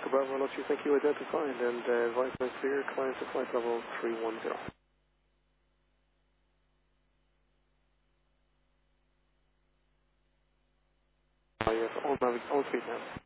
Echo Bravo, Luxury, thank you, identified, and advise my clear, climb to flight level 310. Yes, all speed now.